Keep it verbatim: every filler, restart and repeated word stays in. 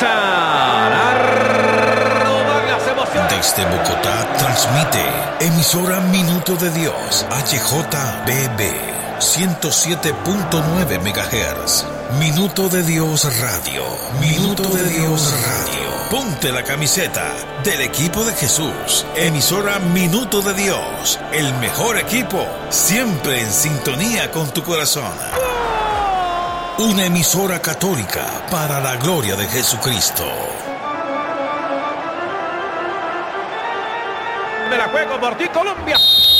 comienza a rodar las emociones. Desde Bogotá transmite emisora Minuto de Dios, H J B B, ciento siete punto nueve megahertz. Minuto de Dios Radio. Minuto de Dios Radio. Ponte la camiseta del equipo de Jesús. Emisora Minuto de Dios. El mejor equipo, siempre en sintonía con tu corazón. Una emisora católica para la gloria de Jesucristo. Me la juego por ti, Colombia.